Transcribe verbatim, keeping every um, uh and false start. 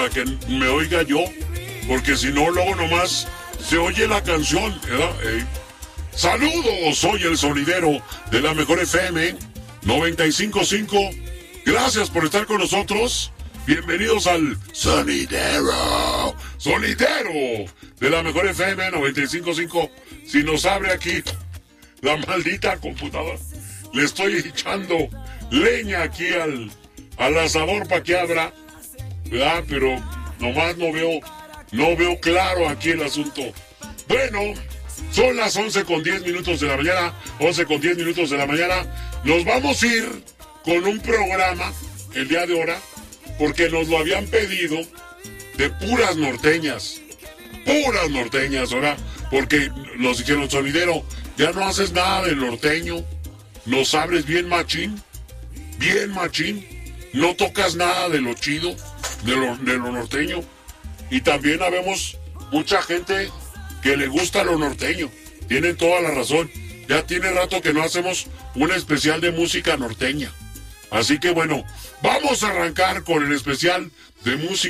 para que me oiga yo, porque si no, luego nomás se oye la canción, ¿verdad? Eh, saludos, soy el sonidero de la Mejor F M noventa y cinco punto cinco. Gracias por estar con nosotros. Bienvenidos al sonidero, sonidero de la Mejor F M noventa y cinco punto cinco. Si nos abre aquí la maldita computadora, le estoy echando leña aquí al, al asador para que abra, ¿verdad? Pero nomás no veo, no veo claro aquí el asunto. Bueno, son las once con diez minutos de la mañana, once con diez minutos de la mañana. Nos vamos a ir con un programa el día de ahora, porque nos lo habían pedido de puras norteñas, puras norteñas, ahora, porque nos dijeron, sonidero, ya no haces nada del norteño, nos abres bien machín, bien machín, no tocas nada de lo chido, de lo, de lo norteño, y también habemos mucha gente que le gusta lo norteño, tienen toda la razón, ya tiene rato que no hacemos un especial de música norteña, así que bueno, vamos a arrancar con el especial de música